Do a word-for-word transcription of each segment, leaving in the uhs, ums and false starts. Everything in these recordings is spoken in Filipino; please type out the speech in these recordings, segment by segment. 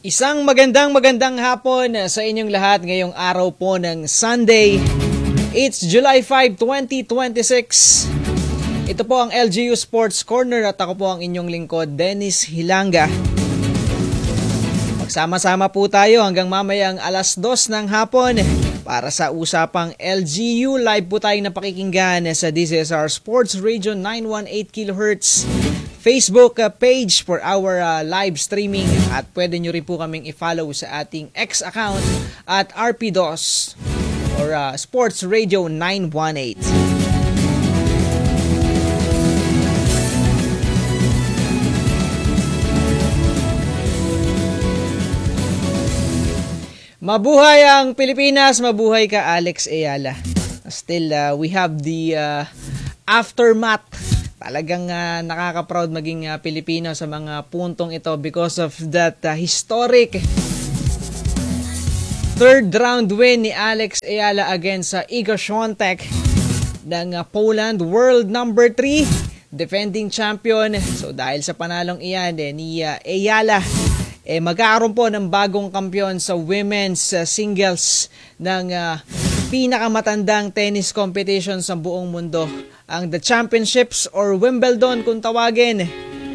Isang magandang magandang hapon sa inyong lahat ngayong araw po ng Sunday. It's July fifth, twenty twenty-six. Ito po ang L G U Sports Corner at ako po ang inyong lingkod, Dennis Hilanga. Magsama-sama po tayo hanggang mamayang alas dos ng hapon para sa usapang L G U. Live po tayong napakikinggan sa D Z S R Sports Radio nine eighteen kilohertz. Facebook uh, page for our uh, live streaming at pwede nyo rin po kaming i-follow sa ating X account at R P D O S or uh, Sports Radio nine eighteen. Mabuhay ang Pilipinas, mabuhay ka Alex Ayala. Still, uh, we have the uh, aftermath. Talagang uh, nakaka-proud maging uh, Pilipino sa mga puntong ito because of that uh, historic third round win ni Alex Ayala against sa uh, Iga Świątek ng uh, Poland, world number three, defending champion. So dahil sa panalong iyan eh, ni uh, Ayala, eh, magkakaroon po ng bagong kampiyon sa women's uh, singles ng uh, pinakamatandang tennis competition sa buong mundo, ang The Championships or Wimbledon kung tawagin.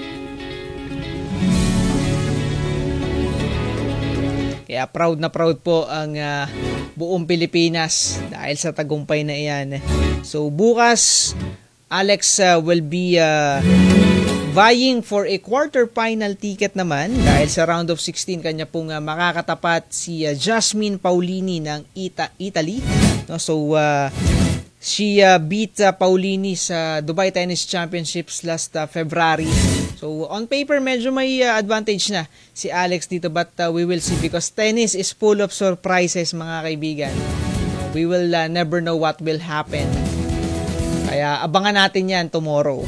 Kaya proud na proud po ang uh, buong Pilipinas dahil sa tagumpay na iyan. So bukas, Alex uh, will be uh, vying for a quarter-final ticket naman dahil sa round of sixteen kanya pong uh, makakatapat si uh, Jasmine Paolini ng Ita- Italy. No, so, uh, she uh, beat uh, Paolini sa Dubai Tennis Championships last uh, February. So, on paper, medyo may uh, advantage na si Alex dito but uh, we will see because tennis is full of surprises mga kaibigan. We will uh, never know what will happen. Kaya abangan natin yan tomorrow.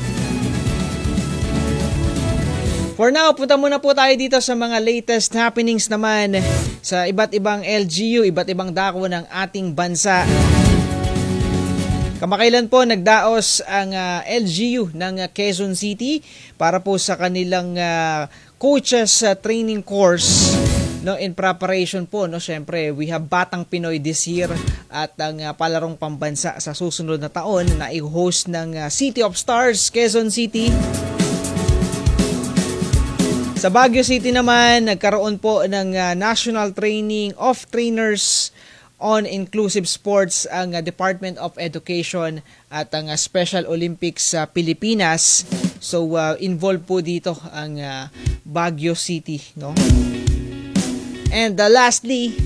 For now, punta muna po tayo dito sa mga latest happenings naman sa iba't ibang L G U, iba't ibang dako ng ating bansa. Kamakailan po nagdaos ang uh, L G U ng uh, Quezon City para po sa kanilang uh, coaches uh, training course, no, in preparation po, no, syempre we have Batang Pinoy this year at ang uh, palarong pambansa sa susunod na taon na i-host ng uh, City of Stars, Quezon City. Sa Baguio City naman, nagkaroon po ng uh, National Training of Trainers on Inclusive Sports ang uh, Department of Education at ang uh, Special Olympics sa uh, Pilipinas. So, uh, involved po dito ang uh, Baguio City, no? And uh, lastly,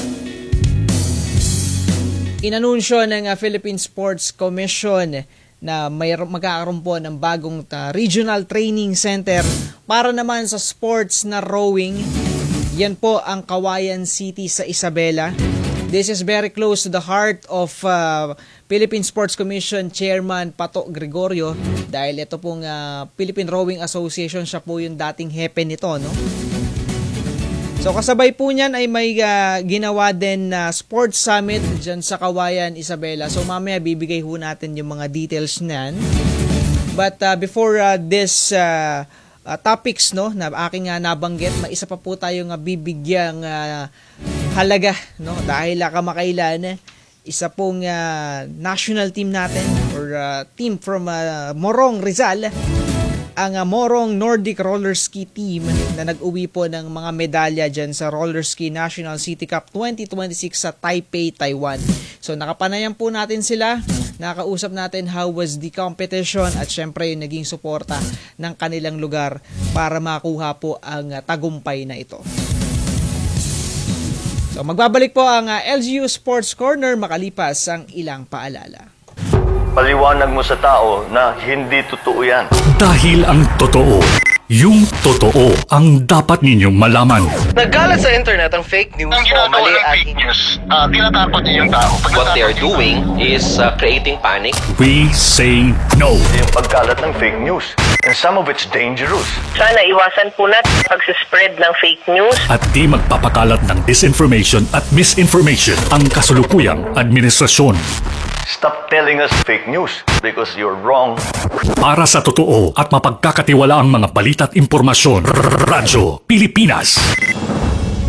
inanunsyo ng uh, Philippine Sports Commission na may magkakaroon po ng bagong uh, regional training center para naman sa sports na rowing. Yan po ang Kawayan City sa Isabela. This is very close to the heart of uh, Philippine Sports Commission Chairman Pato Gregorio dahil ito pong uh, Philippine Rowing Association, siya po yung dating hepe nito, no? So kasabay po niyan ay may uh, ginawa din na uh, sports summit dyan sa Kawayan, Isabela. So mamaya bibigay ho natin yung mga details niyan. But uh, before uh, this uh, uh, topics, no, na aking uh, nabanggit, may isa pa po tayong uh, bibigyang uh, halaga, no, dahil uh, kamakailan isa pong uh, national team natin or uh, team from uh, Morong, Rizal, ang uh, Morong Nordic Roller Ski Team na nag-uwi po ng mga medalya dyan sa Roller Ski National City Cup twenty twenty-six sa Taipei, Taiwan. So nakapanayan po natin sila, nakausap natin how was the competition at syempre yung naging suporta ng kanilang lugar para makuha po ang uh, tagumpay na ito. So magbabalik po ang uh, L G U Sports Corner makalipas ang ilang paalala. Paliwanag mo sa tao na hindi totoo yan. Dahil ang totoo, yung totoo ang dapat ninyong malaman. Nagkalat sa internet ang fake news ang o mali ng at fake news, uh, tinatapon niyo yung tao. Pag What they are doing is uh, creating panic. We say no. Yung pagkalat ng fake news. And some of it's dangerous. Sana iwasan po natin pag-spread ng fake news. At di magpapakalat ng disinformation at misinformation ang kasulukuyang administrasyon. Stop telling us fake news because you're wrong. Para sa totoo at mapagkakatiwalaang mga balita at impormasyon, Radyo Pilipinas.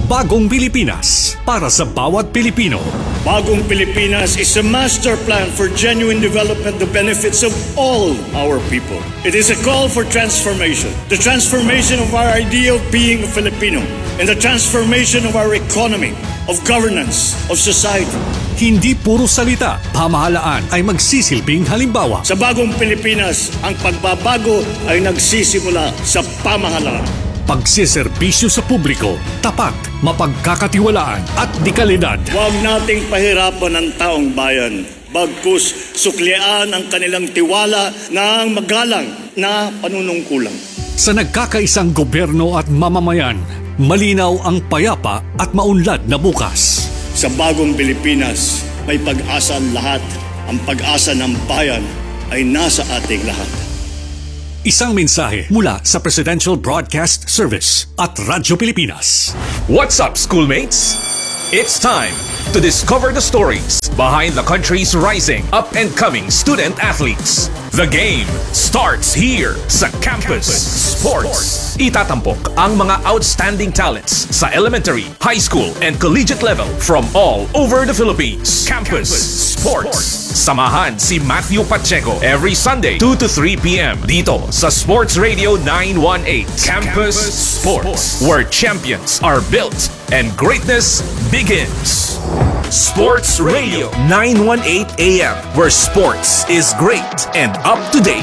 Bagong Pilipinas para sa bawat Pilipino. Bagong Pilipinas is a master plan for genuine development that benefits of all our people. It is a call for transformation. The transformation of our idea of being a Filipino and the transformation of our economy, of governance, of society. Hindi puro salita, pamahalaan ay magsisilbing halimbawa. Sa Bagong Pilipinas, ang pagbabago ay nagsisimula sa pamahalaan. Pagsiservisyo sa publiko, tapat, mapagkakatiwalaan at dekalidad. Huwag nating pahirapan ang taong bayan. Bagkus, suklian ang kanilang tiwala ng magalang na panunungkulan. Sa nagkakaisang gobyerno at mamamayan, malinaw ang payapa at maunlad na bukas. Sa Bagong Pilipinas, may pag-asa ang lahat. Ang pag-asa ng bayan ay nasa ating lahat. Isang mensahe mula sa Presidential Broadcast Service at Radyo Pilipinas. What's up, schoolmates? It's time to discover the stories behind the country's rising up-and-coming student athletes. The game starts here sa Campus Sports. Itatampok ang mga outstanding talents sa elementary, high school, and collegiate level from all over the Philippines. Campus Sports. Samahan si Matthew Pacheco every Sunday two to three p.m. dito sa Sports Radio nine one eight. Campus Sports, where champions are built and greatness begins. Sports Radio nine one eight A M, where sports is great and up to date.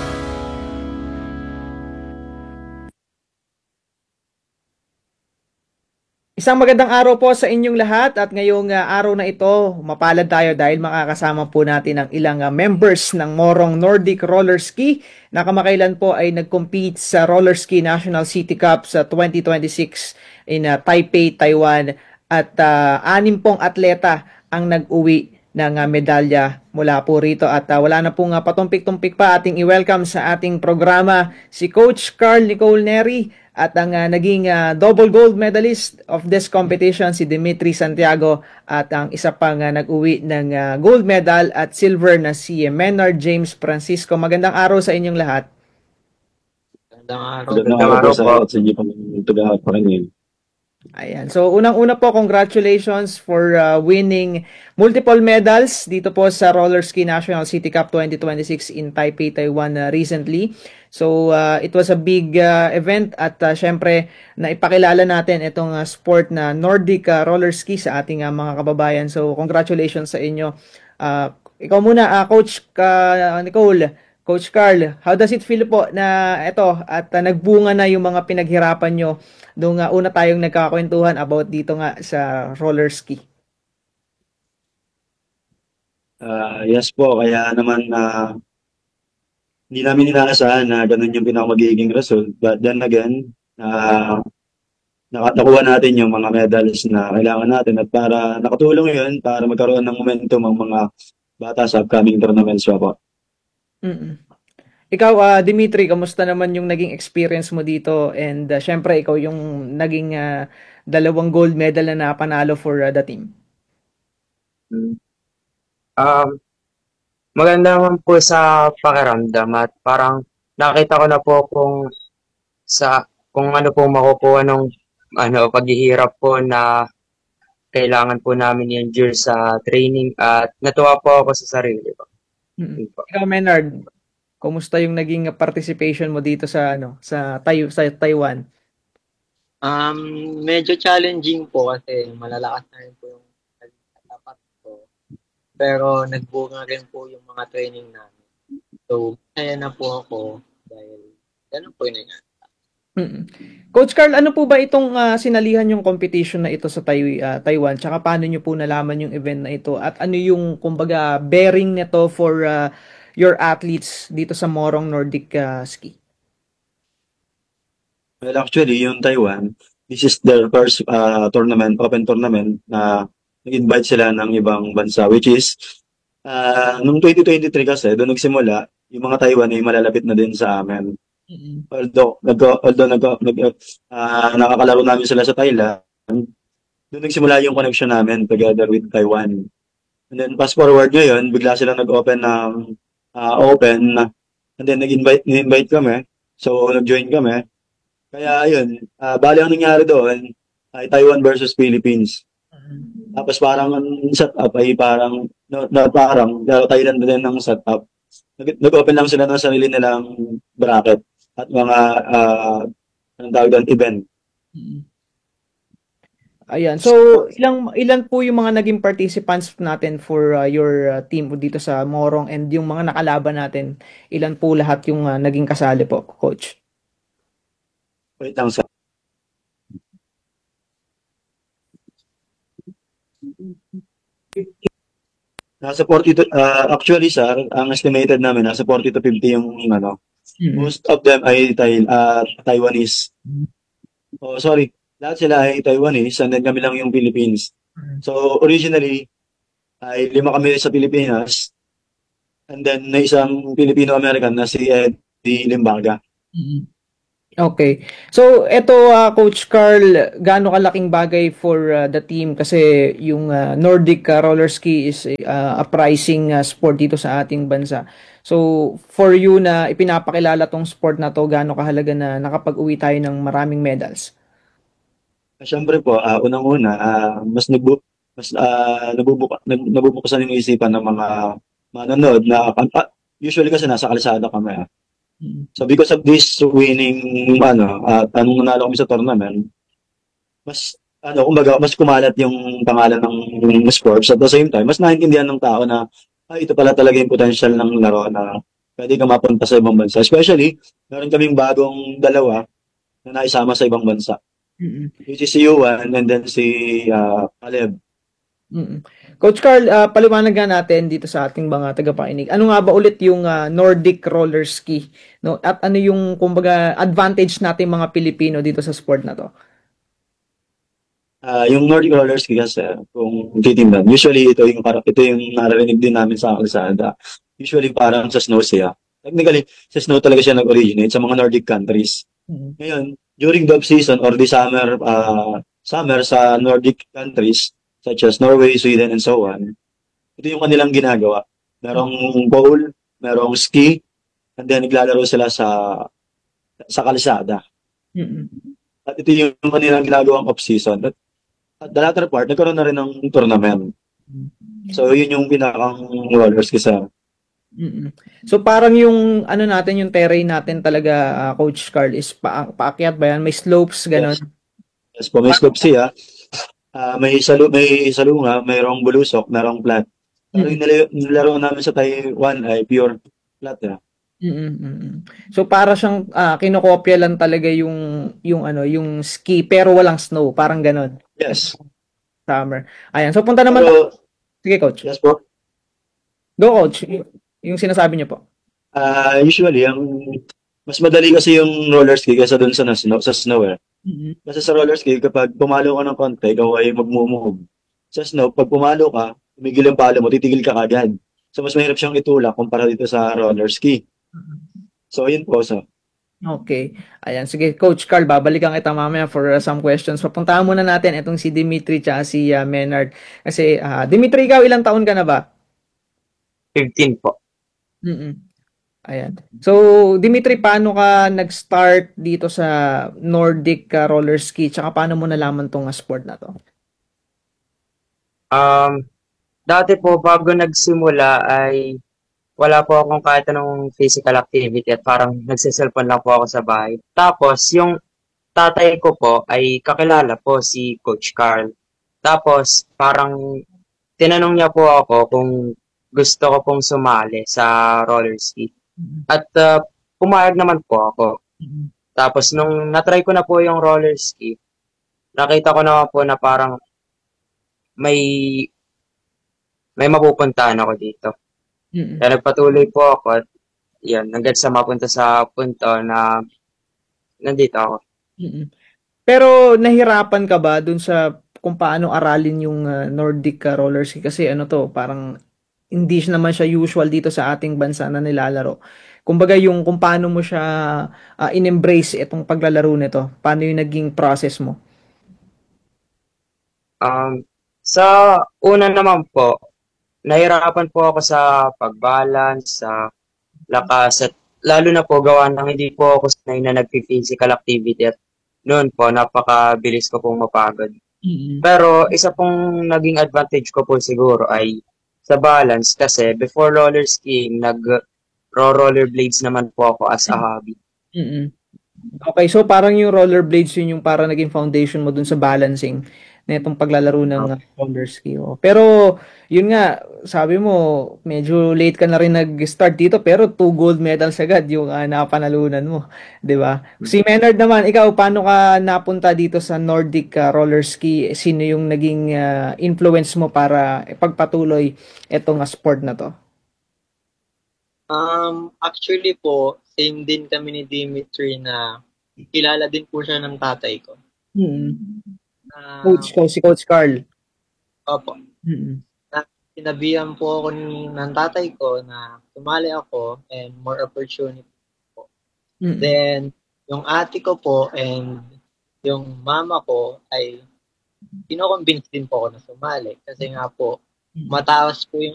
Isang magandang araw po sa inyong lahat at ngayong uh, araw na ito, mapalad tayo dahil makakasama po natin ang ilang uh, members ng Morong Nordic Roller Ski na kamakailan po ay nag-compete sa Roller Ski National City Cup sa twenty twenty-six in uh, Taipei, Taiwan at uh, anim pong atleta ang nag-uwi ng uh, medalya mula po rito at uh, wala na pong uh, patumpik-tumpik pa ating i-welcome sa ating programa si Coach Carl Nicole Neri at ang uh, naging uh, double gold medalist of this competition si Dimitri Santiago at ang isa pang uh, nag-uwi ng uh, gold medal at silver na si Menard James Francisco. Magandang araw sa inyong lahat. Magandang araw. Magandang araw po sa sa inyo pang tagapakinig. Ayan. So, unang-una po, congratulations for uh, winning multiple medals dito po sa Roller Ski National City Cup twenty twenty-six in Taipei, Taiwan uh, recently. So, uh, it was a big uh, event at uh, syempre, naipakilala natin itong uh, sport na Nordic uh, roller ski sa ating uh, mga kababayan. So, congratulations sa inyo. Uh, ikaw muna, uh, Coach uh, Nicole, Coach Carl, how does it feel po na ito at uh, nagbunga na yung mga pinaghirapan nyo nung uh, una tayong nagkakwentuhan about dito nga sa roller ski? Uh, yes po, kaya naman na uh, hindi namin inaasahan na ganun yung pinaka-magiging result. But then again, uh, nakatakuha natin yung mga medals na kailangan natin at para nakatulong yun para magkaroon ng momentum ang mga bata sa upcoming tournaments po. Mm-mm. Ikaw, uh, Dimitri, kamusta naman yung naging experience mo dito? And uh, syempre, ikaw yung naging uh, dalawang gold medal na napanalo for uh, the team. Um, maganda naman po sa pakiramdam at parang nakita ko na po kung sa kung ano po makukuha ng ano, paghihirap po na kailangan po namin i-endure sa training at natuwa po ako sa sarili ko. Mm-hmm. Ikaw, Menard, kumusta yung naging participation mo dito sa ano sa Tay sa Taiwan? Um, medyo challenging po kasi malalakas na rin po yung dapat ko. Pero nagbunga rin po yung mga training namin. So, kaya na po ako dahil ganun po yun. Mm-hmm. Coach Carl, ano po ba itong uh, sinalihan yung competition na ito sa Tai- uh, Taiwan? Tsaka paano nyo po nalaman yung event na ito? At ano yung, kumbaga, bearing nito for uh, your athletes dito sa Morong Nordic uh, Ski? Well, actually, yung Taiwan, this is their first uh, tournament, open tournament na nag-invite sila ng ibang bansa, which is, uh, noong twenty twenty-three kasi, doon nagsimula, yung mga Taiwan ay malalapit na din sa amin. Mm-hmm. Although, nag, although nag, nag, uh, nakakalaro namin sila sa Thailand, doon nagsimula yung connection namin together with Taiwan. And then, fast forward ngayon, bigla sila nag-open ng uh, open, and then nag-invite, nag-invite kami, so nag-join kami. Kaya, ayun, uh, bali ang nangyari doon, ay Taiwan versus Philippines. Tapos parang ang setup ay parang na, na parang laro Thailand din ng setup. Nag- Nag-open lang sila ng sarili nilang bracket at mga uh, anong tawag doon, event. Ayan. So, ilang ilan po yung mga naging participants natin for uh, your uh, team dito sa Morong, and yung mga nakalaban natin, ilan po lahat yung uh, naging kasali po, coach? Wait lang sa Nasa forty to, uh, actually sir, ang estimated namin nasa forty to fifty yung ano. Mhm. Most of them ay Thai, uh, Taiwanese. Oh, sorry. Lahat sila ay Taiwanese and then kami lang yung Philippines. So originally ay lima kami sa Pilipinas and then na isang Filipino-American na si Eddie Limbaga. Okay. So, eto uh, Coach Carl, gaano kalaking bagay for uh, the team kasi yung uh, Nordic uh, roller ski is uh, a pricing uh, sport dito sa ating bansa. So, for you na ipinapakilala tong sport na to, gaano kahalaga na nakapag-uwi tayo ng maraming medals? Siyempre po, uh, unang-una, uh, mas nagbu mas uh, nabubuka, nag, nabubukasan yung isipan ng mga manonood na uh, usually kasi nasa kalsada kami. Uh. So because of this winning ano at uh, anong nanalo kami sa tournament, mas ano kumbaga mas kumalat yung pangalan ng sports at the same time mas naiintindihan ng tao na ay ito pala talaga yung potential ng laro na pwede ka mapunta sa ibang bansa. Especially, meron kaming bagong dalawa na naisama sa ibang bansa. Mm-mm. Which is si Yuan and then si uh, Caleb. Mm-mm. Coach Carl, uh, paliwanag nga natin dito sa ating mga tagapakinig. Ano nga ba ulit yung uh, Nordic roller ski? No? At ano yung kumbaga advantage natin mga Pilipino dito sa sport na to? Uh, yung Nordic roller ski kasi kung titingnan, usually ito yung parang ito yung narinig din namin sa kalsada. Usually parang sa snow siya. Technically, sa snow talaga siya nag-originate sa mga Nordic countries. Mm-hmm. Ngayon, during the off-season or the summer uh, summer sa Nordic countries such as Norway, Sweden, and so on, ito yung kanilang ginagawa. Merong bowl, merong ski, and then naglalaro sila sa sa kalsada. Mm-hmm. At ito yung kanilang ginagawang off-season. At, at the latter part, nagkaroon na rin ng tournament. So, yun yung pinakang roller ski sa Mm-mm. So parang yung ano natin, yung terrain natin talaga, uh, Coach Carl, is pa paakyat ba yan? May slopes, gano'n? Yes, yes po, may slopes siya. Uh, may salu may salunga, mayroong bulusok, mayroong flat. Pero yung nilaro, nilaro namin sa Taiwan ay pure flat. Yeah. Mm-mm. So para siyang uh, kinokopya lang talaga yung yung ano, yung ski pero walang snow, parang gano'n. Yes. Summer. Ayan. So punta naman. Pero, sige, Coach. Yes po. Go, Coach. Yung sinasabi niyo po. Uh, usually, ang mas madali kasi yung roller ski kaysa dun sa snow, sa snow eh. Mm-hmm. Kasi sa roller ski, kapag pumalo ka ng konti, ikaw ay magmumove. Sa snow, pag pumalo ka, tumigil yung palo mo, titigil ka kagad. So, mas mahirap siyang itulak kumpara dito sa roller ski. So, yun po. So. Okay. Ayan. Sige, Coach Carl, babalikan kita mamaya for uh, some questions. Papuntahan muna natin itong si Dimitri tsaka si uh, Menard. Kasi, uh, Dimitri, ikaw, ilang taon ka na ba? fifteen po. Mm-mm. Ayan. So, Dimitri, paano ka nag-start dito sa Nordic uh, roller ski? Tsaka paano mo nalaman tong uh, sport na to? Um, dati po, bago nagsimula ay wala po akong kahit anong physical activity at parang nagsiselfon lang po ako sa bahay. Tapos, yung tatay ko po ay kakilala po si Coach Carl. Tapos, parang tinanong niya po ako kung gusto ko pong sumali sa roller ski. At uh, pumayag naman po ako. Tapos nung natry ko na po yung roller ski, nakita ko naman po na parang may may mapupuntahan ako dito. Mm-hmm. Kaya nagpatuloy po ako at yan, hanggang sa mapunta sa punto na nandito ako. Mm-hmm. Pero nahirapan ka ba dun sa kung paano aralin yung uh, Nordic uh, roller ski? Kasi ano to, parang hindi naman siya usual dito sa ating bansa na nilalaro. Kumbaga yung kung paano mo siya uh, in-embrace itong paglalaro nito. Paano yung naging process mo? Um, sa una naman po, nahirapan po ako sa pag-balance, sa lakas, at lalo na po gawa ng hindi po ako sanay na nag-physical activity at noon po, napakabilis ko pong mapagod. Mm-mm. Pero isa pong naging advantage ko po siguro ay sa balance kasi before roller skiing, nag rollerblades naman po ako as a hobby. Mm-mm. Okay, so parang yung rollerblades yun yung parang naging foundation mo dun sa balancing na itong paglalaro ng uh, roller ski. Oh. Pero yun nga, sabi mo, medyo late ka na rin nag-start dito pero two gold medals agad yung uh, napanalunan mo, 'di ba? Si Menard naman, ikaw paano ka napunta dito sa Nordic uh, roller ski? Sino yung naging uh, influence mo para ipagpatuloy itong uh, sport na to? Um, actually po, same din kami ni Dimitri na kilala din po siya ng tatay ko. Hmm. Uh, Coach ko, si Coach Carl. Opo. Hmm. Na, sinabihan po ako ni, ng tatay ko na sumali ako and more opportunity po. Hmm. Then, yung ate ko po and yung mama ko ay kinoconvince din po ako na sumali. Kasi nga po, mataas po yung